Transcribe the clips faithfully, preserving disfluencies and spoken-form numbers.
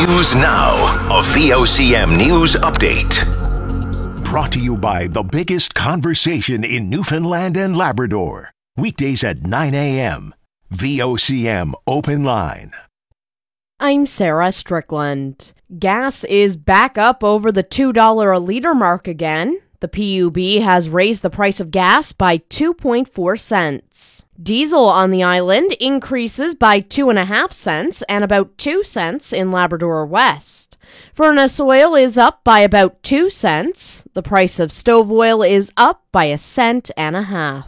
News Now, a V O C M News Update. Brought to you by the biggest conversation in Newfoundland and Labrador. Weekdays at nine a.m. V O C M Open Line. I'm Sarah Strickland. Gas is back up over the two dollars a litre mark again. The P U B has raised the price of gas by two point four cents. Diesel on the island increases by two point five cents and about two cents in Labrador West. Furnace oil is up by about two cents. The price of stove oil is up by a cent and a half.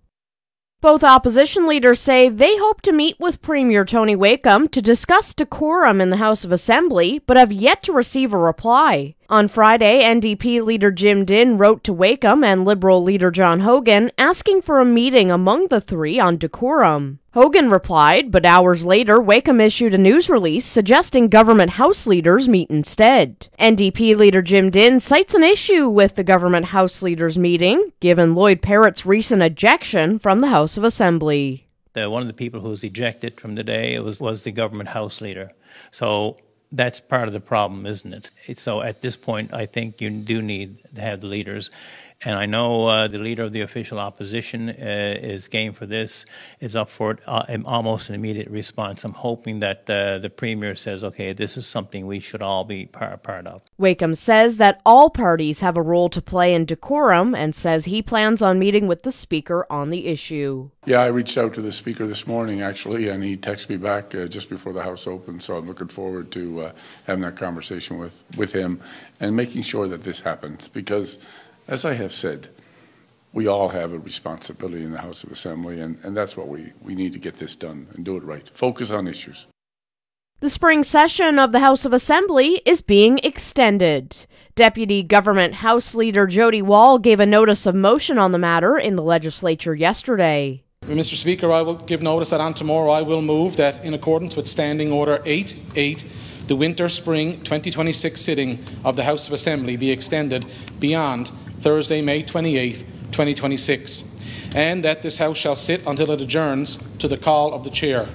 Both opposition leaders say they hope to meet with Premier Tony Wakeham to discuss decorum in the House of Assembly, but have yet to receive a reply. On Friday, N D P leader Jim Dinn wrote to Wakeham and Liberal leader John Hogan asking for a meeting among the three on decorum. Hogan replied, but hours later, Wakeham issued a news release suggesting government House leaders meet instead. N D P leader Jim Dinn cites an issue with the government House leaders meeting, given Lloyd Parrott's recent ejection from the House of Assembly. Uh, one of the people who was ejected from the day was, was the government House leader. So that's part of the problem, isn't it? So at this point, I think you do need to have the leaders. And I know uh, the leader of the official opposition uh, is game for this, is up for it, uh, almost an immediate response. I'm hoping that uh, the Premier says, okay, this is something we should all be par- part of. Wakeham says that all parties have a role to play in decorum and says he plans on meeting with the Speaker on the issue. Yeah, I reached out to the Speaker this morning, actually, and he texted me back uh, just before the House opened, so I'm looking forward to uh, having that conversation with, with him and making sure that this happens, because as I have said, we all have a responsibility in the House of Assembly, and, and that's what we, we need to get this done and do it right. Focus on issues. The spring session of the House of Assembly is being extended. Deputy Government House Leader Jody Wall gave a notice of motion on the matter in the legislature yesterday. Mister Speaker, I will give notice that on tomorrow I will move that, in accordance with Standing Order eight eight, the winter-spring twenty twenty-six sitting of the House of Assembly be extended beyond Thursday, May twenty-eighth, twenty twenty-six, and that this House shall sit until it adjourns to the call of the Chair,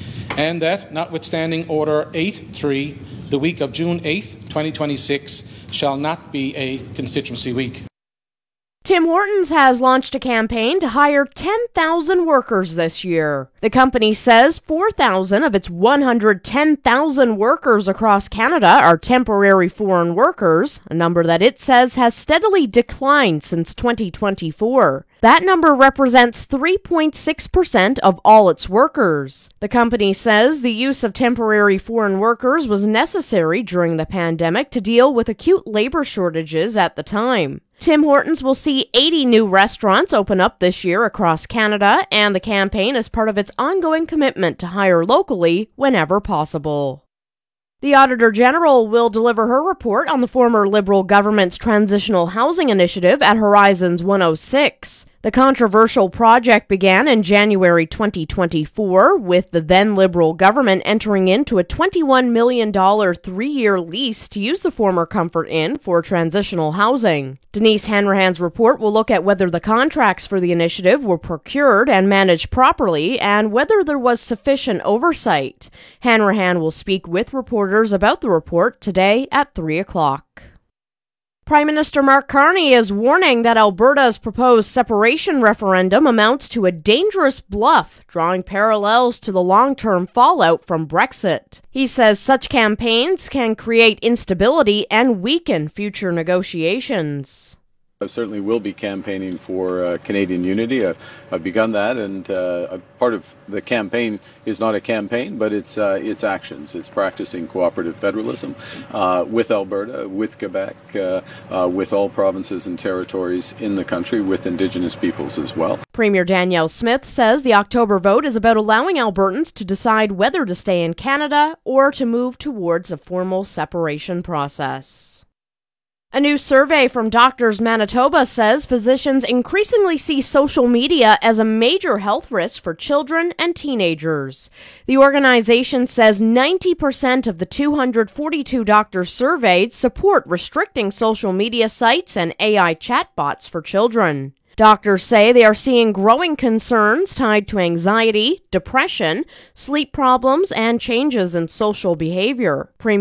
and that, notwithstanding Order eight three, the week of June eighth, twenty twenty-six shall not be a constituency week. Tim Hortons has launched a campaign to hire ten thousand workers this year. The company says four thousand of its one hundred ten thousand workers across Canada are temporary foreign workers, a number that it says has steadily declined since twenty twenty-four. That number represents three point six percent of all its workers. The company says the use of temporary foreign workers was necessary during the pandemic to deal with acute labor shortages at the time. Tim Hortons will see eighty new restaurants open up this year across Canada, and the campaign is part of its ongoing commitment to hire locally whenever possible. The Auditor General will deliver her report on the former Liberal government's transitional housing initiative at Horizons one oh six. The controversial project began in January twenty twenty-four, with the then Liberal government entering into a twenty-one million dollars three-year lease to use the former Comfort Inn for transitional housing. Denise Hanrahan's report will look at whether the contracts for the initiative were procured and managed properly and whether there was sufficient oversight. Hanrahan will speak with reporters about the report today at three o'clock. Prime Minister Mark Carney is warning that Alberta's proposed separation referendum amounts to a dangerous bluff, drawing parallels to the long-term fallout from Brexit. He says such campaigns can create instability and weaken future negotiations. I certainly will be campaigning for uh, Canadian unity. I've, I've begun that, and uh, part of the campaign is not a campaign, but it's uh, it's actions. It's practicing cooperative federalism uh, with Alberta, with Quebec, uh, uh, with all provinces and territories in the country, with Indigenous peoples as well. Premier Danielle Smith says the October vote is about allowing Albertans to decide whether to stay in Canada or to move towards a formal separation process. A new survey from Doctors Manitoba says physicians increasingly see social media as a major health risk for children and teenagers. The organization says ninety percent of the two hundred forty-two doctors surveyed support restricting social media sites and A I chatbots for children. Doctors say they are seeing growing concerns tied to anxiety, depression, sleep problems, and changes in social behavior.